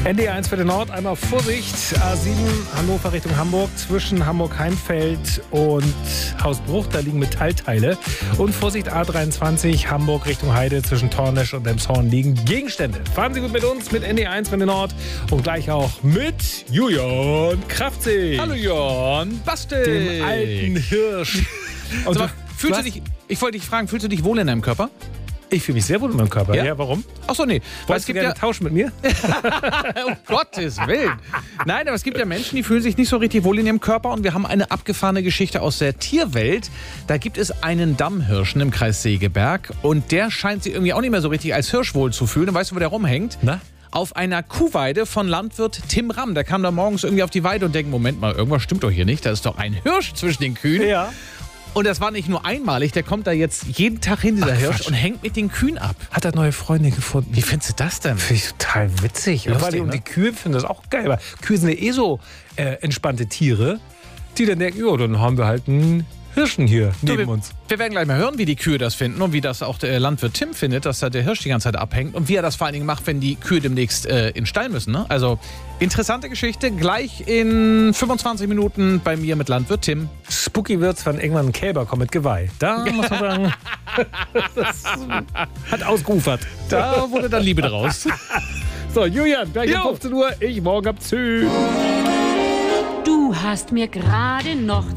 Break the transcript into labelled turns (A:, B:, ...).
A: ND1 für den Nord, einmal Vorsicht, A7 Hannover Richtung Hamburg, zwischen Hamburg-Heinfeld und Hausbruch, da liegen Metallteile. Und Vorsicht, A23 Hamburg Richtung Heide, zwischen Tornisch und Elmshorn liegen Gegenstände. Fahren Sie gut mit uns, mit ND1 für den Nord und gleich auch mit Julian Kraftzig.
B: Hallo Jörn Bastel.
A: Dem alten Hirsch. Und
B: Sag mal, ich wollte dich fragen, fühlst du dich wohl in deinem Körper?
A: Ich fühle mich sehr wohl in meinem Körper. Ja, warum?
B: Ach so, nee.
A: Wolltest du gerne tauschen mit mir?
B: Um Gottes Willen. Nein, aber es gibt ja Menschen, die fühlen sich nicht so richtig wohl in ihrem Körper. Und wir haben eine abgefahrene Geschichte aus der Tierwelt. Da gibt es einen Dammhirschen im Kreis Segeberg. Und der scheint sich irgendwie auch nicht mehr so richtig als Hirsch wohl zu fühlen. Und weißt du, wo der rumhängt?
A: Na?
B: Auf einer Kuhweide von Landwirt Tim Ramm. Der kam da morgens irgendwie auf die Weide und denkt, Moment mal, irgendwas stimmt doch hier nicht. Da ist doch ein Hirsch zwischen den Kühen.
A: Ja.
B: Und das war nicht nur einmalig, der kommt da jetzt jeden Tag hin, dieser Hirsch, und hängt mit den Kühen ab.
A: Hat er neue Freunde gefunden.
B: Wie findest du das denn?
A: Finde ich total witzig.
B: Lustig,
A: Und
B: ne?
A: die Kühe finden das auch geil. Weil Kühe sind ja eh so entspannte Tiere, die dann denken, ja, dann haben wir halt einen Hirschen hier neben uns.
B: Wir werden gleich mal hören, wie die Kühe das finden und wie das auch der Landwirt Tim findet, dass da der Hirsch die ganze Zeit abhängt und wie er das vor allen Dingen macht, wenn die Kühe demnächst in den Stall müssen. Ne? Also interessante Geschichte, gleich in 25 Minuten bei mir mit Landwirt Tim.
A: Spooky wird's, wenn irgendwann ein Kälber kommt mit Geweih. Da muss man sagen, das hat ausgeufert.
B: Da wurde dann Liebe draus.
A: So, Julian, gleich um 15 Uhr. Ich morgen ab. Tschüss.
C: Du hast mir gerade noch